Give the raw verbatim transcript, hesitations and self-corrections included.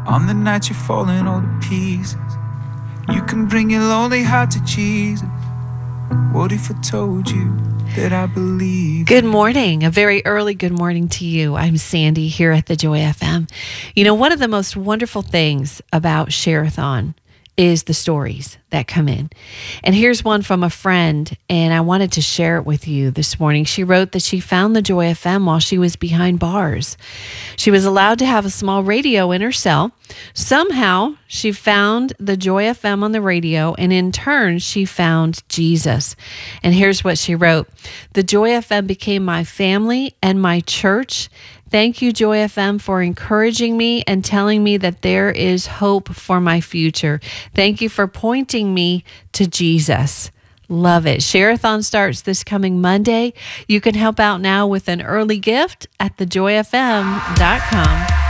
On the night you're falling all to pieces, you can bring your lonely heart to Jesus. What if I told you that I believe? Good morning. A very early good morning to you. I'm Sandy here at the Joy F M. You know, one of the most wonderful things about Share-a-thon is the stories that come in. And here's one from a friend, and I wanted to share it with you this morning. She wrote that she found the Joy F M while she was behind bars. She was allowed to have a small radio in her cell. Somehow, she found the Joy F M on the radio, and in turn, she found Jesus. And here's what she wrote. The Joy F M became my family and my church. Thank you, Joy F M, for encouraging me and telling me that there is hope for my future. Thank you for pointing me to Jesus. Love it. Share-a-thon starts this coming Monday. You can help out now with an early gift at the joy f m dot com.